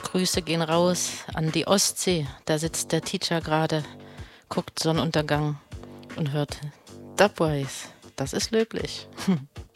Grüße gehen raus an die Ostsee. Da sitzt der Teacher gerade, guckt Sonnenuntergang und hört Dubwise. Das ist löblich.